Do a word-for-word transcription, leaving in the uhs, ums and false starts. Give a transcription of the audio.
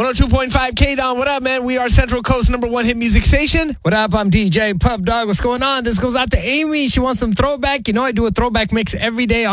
oh two point five K-Don. What up, man? We are Central Coast number one hit music station. What up? I'm D J Pub Dog. What's going on? This goes out to Amy. She wants some throwback. You know I do a throwback mix every day.